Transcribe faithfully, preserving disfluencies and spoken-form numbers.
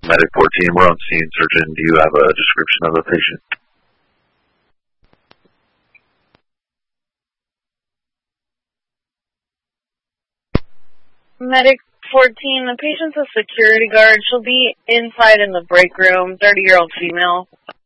Medic fourteen, we're on scene. Surgeon, do you have a description of the patient? Medic fourteen, the patient's a security guard. She'll be inside in the break room, thirty-year-old female.